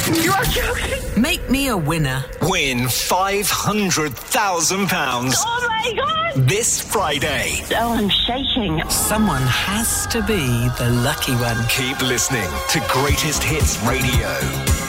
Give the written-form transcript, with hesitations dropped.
You are joking. Make me a winner. Win £500,000 Oh my God. this Friday. Oh, I'm shaking. Someone has to be the lucky one. Keep listening to Greatest Hits Radio.